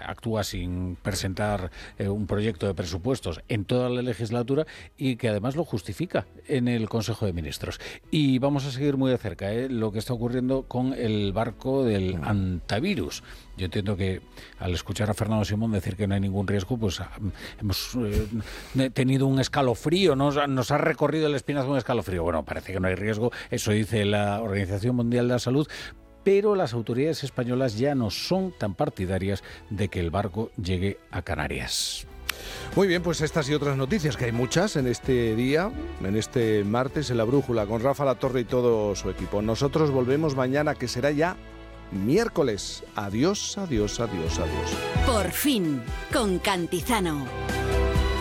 actúa sin presentar un proyecto de presupuestos en toda la legislatura y que además lo justifica en el Consejo de Ministros. Y vamos a seguir muy de cerca lo que está ocurriendo con el barco del antivirus. Yo entiendo que al escuchar a Fernando Simón decir que no hay ningún riesgo, pues hemos tenido un escalofrío, nos ha recorrido el espinazo un escalofrío. Bueno, parece que no hay riesgo, eso dice la Organización Mundial de la Salud, pero las autoridades españolas ya no son tan partidarias de que el barco llegue a Canarias. Muy bien, pues estas y otras noticias, que hay muchas en este día, en este martes en La Brújula, con Rafa Latorre y todo su equipo. Nosotros volvemos mañana, que será ya miércoles. Adiós, adiós, adiós, adiós. Por fin, con Cantizano.